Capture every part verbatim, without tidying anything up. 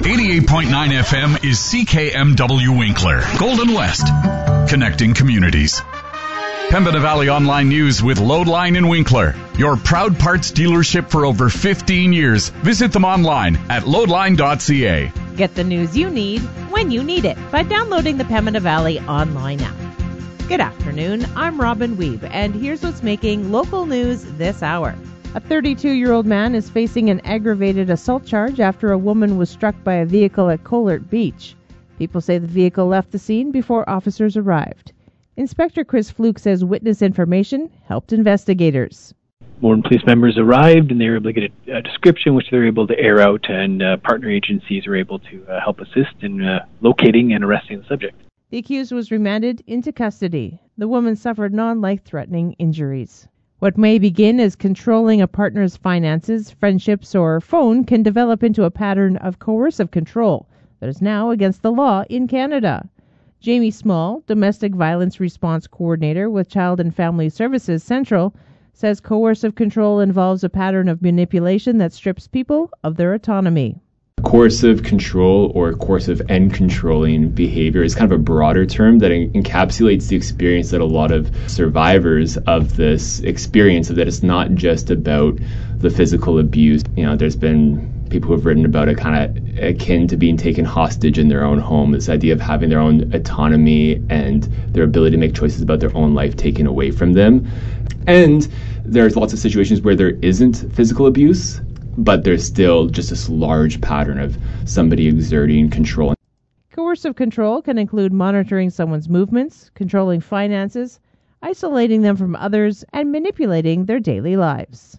eighty-eight point nine F M is C K M W Winkler, Golden West, connecting communities. Pembina Valley Online News with Loadline in Winkler, your proud parts dealership for over fifteen years. Visit them online at loadline dot c a. Get the news you need when you need it by downloading the Pembina Valley Online app. Good afternoon, I'm Robin Weeb, and here's what's making local news this hour. A thirty-two-year-old man is facing an aggravated assault charge after a woman was struck by a vehicle at Colert Beach. People say the vehicle left the scene before officers arrived. Inspector Chris Fluke says witness information helped investigators. More police members arrived and they were able to get a, a description which they were able to air out, and uh, partner agencies were able to uh, help assist in uh, locating and arresting the subject. The accused was remanded into custody. The woman suffered non-life-threatening injuries. What may begin as controlling a partner's finances, friendships, or phone can develop into a pattern of coercive control that is now against the law in Canada. Jamie Small, Domestic Violence Response Coordinator with Child and Family Services Central, says coercive control involves a pattern of manipulation that strips people of their autonomy. Coercive control or coercive and controlling behavior is kind of a broader term that en- encapsulates the experience that a lot of survivors of this experience, that it's not just about the physical abuse. You know, there's been people who have written about it kind of akin to being taken hostage in their own home, this idea of having their own autonomy and their ability to make choices about their own life taken away from them. And there's lots of situations where there isn't physical abuse, but there's still just this large pattern of somebody exerting control. Coercive control can include monitoring someone's movements, controlling finances, isolating them from others, and manipulating their daily lives.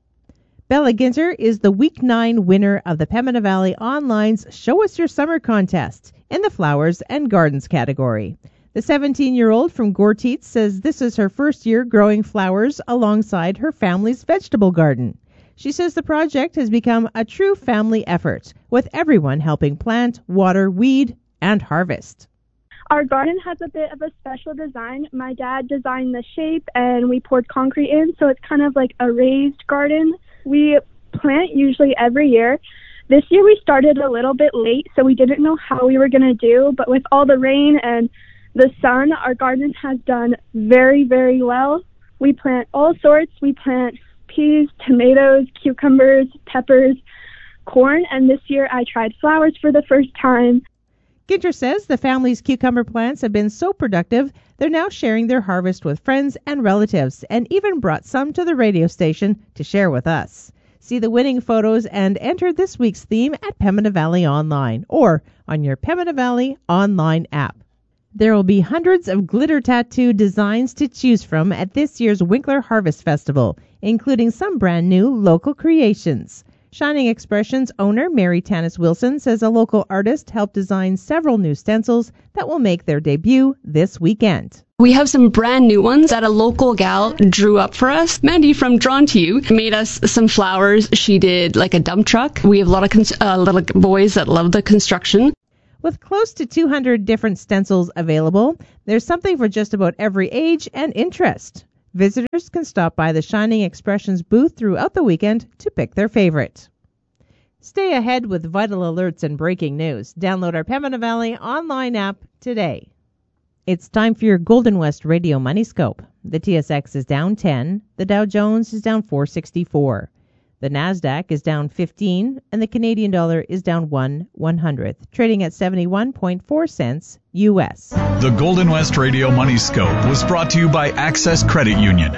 Bella Ginter is the Week nine winner of the Pembina Valley Online's Show Us Your Summer contest in the Flowers and Gardens category. The seventeen-year-old from Gortitz says this is her first year growing flowers alongside her family's vegetable garden. She says the project has become a true family effort, with everyone helping plant, water, weed, and harvest. Our garden has a bit of a special design. My dad designed the shape and we poured concrete in, so it's kind of like a raised garden. We plant usually every year. This year we started a little bit late, so we didn't know how we were going to do, but with all the rain and the sun, our garden has done very, very well. We plant all sorts. We plant peas, tomatoes, cucumbers, peppers, corn, and this year I tried flowers for the first time. Ginter says the family's cucumber plants have been so productive, they're now sharing their harvest with friends and relatives, and even brought some to the radio station to share with us. See the winning photos and enter this week's theme at Pembina Valley Online or on your Pembina Valley Online app. There will be hundreds of glitter tattoo designs to choose from at this year's Winkler Harvest Festival, including some brand new local creations. Shining Expressions owner Mary Tanis Wilson says a local artist helped design several new stencils that will make their debut this weekend. We have some brand new ones that a local gal drew up for us. Mandy from Drawn to You made us some flowers. She did like a dump truck. We have a lot of cons- uh, little boys that love the construction. With close to two hundred different stencils available, there's something for just about every age and interest. Visitors can stop by the Shining Expressions booth throughout the weekend to pick their favorite. Stay ahead with vital alerts and breaking news. Download our Pembina Valley Online app today. It's time for your Golden West Radio Money Scope. The T S X is down ten, the Dow Jones is down four sixty-four. The Nasdaq is down fifteen, and the Canadian dollar is down one one hundredth, trading at seventy-one point four cents U S. The Golden West Radio Money Scope was brought to you by Access Credit Union.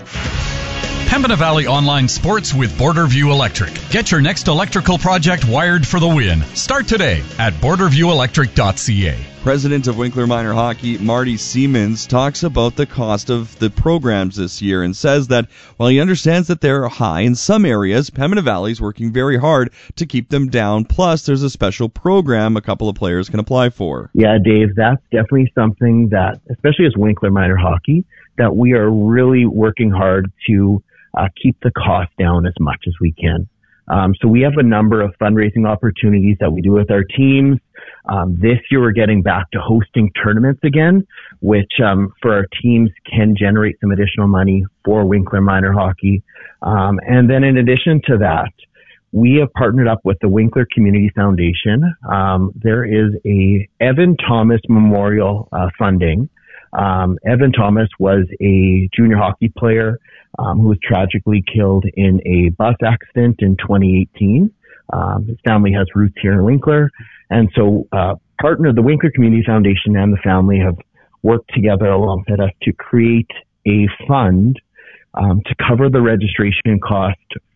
Pembina Valley Online Sports with Borderview Electric. Get your next electrical project wired for the win. Start today at border view electric dot c a. President of Winkler Minor Hockey, Marty Siemens, talks about the cost of the programs this year and says that while he understands that they're high in some areas, Pembina Valley is working very hard to keep them down. Plus, there's a special program a couple of players can apply for. Yeah, Dave, that's definitely something that, especially as Winkler Minor Hockey, that we are really working hard to uh, keep the cost down as much as we can. Um, so we have a number of fundraising opportunities that we do with our teams. Um, this year we're getting back to hosting tournaments again, which um, for our teams can generate some additional money for Winkler Minor Hockey. Um, and then in addition to that, we have partnered up with the Winkler Community Foundation. Um, there is a Evan Thomas Memorial uh, funding. Um, Evan Thomas was a junior hockey player um, who was tragically killed in a bus accident in twenty eighteen. Um, his family has roots here in Winkler, and so uh, partner the Winkler Community Foundation and the family have worked together alongside us to create a fund um, to cover the registration cost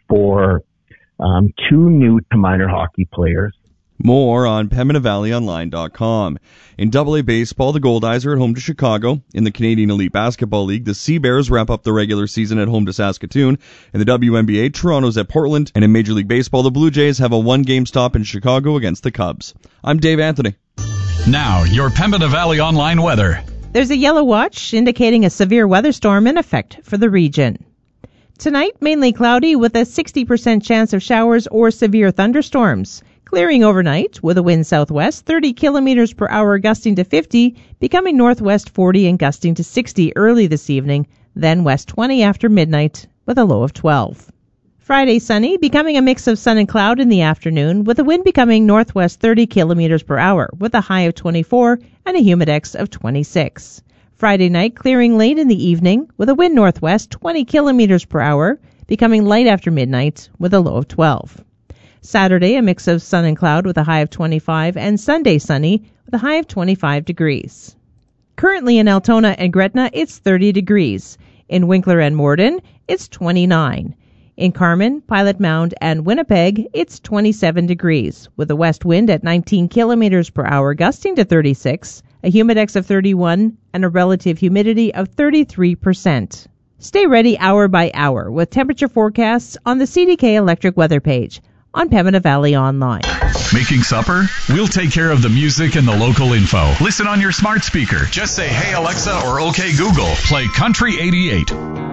for Um, two new to minor hockey players. More on Pembina Valley Online dot com. In double A baseball, the Goldeyes are at home to Chicago. In the Canadian Elite Basketball League, the Sea Bears wrap up the regular season at home to Saskatoon. In the W N B A, Toronto's at Portland. And in Major League Baseball, the Blue Jays have a one-game stop in Chicago against the Cubs. I'm Dave Anthony. Now, your Pembina Valley Online weather. There's a yellow watch indicating a severe weather storm in effect for the region. Tonight, mainly cloudy with a sixty percent chance of showers or severe thunderstorms. Clearing overnight with a wind southwest thirty kilometers per hour gusting to fifty, becoming northwest forty and gusting to sixty early this evening, then west twenty after midnight with a low of twelve. Friday sunny, becoming a mix of sun and cloud in the afternoon with the wind becoming northwest thirty kilometers per hour with a high of twenty-four and a humidex of twenty-six. Friday night, clearing late in the evening with a wind northwest twenty kilometers per hour, becoming light after midnight with a low of twelve. Saturday, a mix of sun and cloud with a high of twenty-five, and Sunday sunny with a high of twenty-five degrees. Currently in Altona and Gretna, it's thirty degrees. In Winkler and Morden, it's twenty-nine. In Carmen, Pilot Mound, and Winnipeg, it's twenty-seven degrees, with a west wind at nineteen kilometers per hour gusting to thirty-six, a humidex of thirty-one, and a relative humidity of thirty-three percent. Stay ready hour by hour with temperature forecasts on the C D K Electric Weather page on Pembina Valley Online. Making supper? We'll take care of the music and the local info. Listen on your smart speaker. Just say, "Hey Alexa," or "Okay Google, play Country eighty-eight."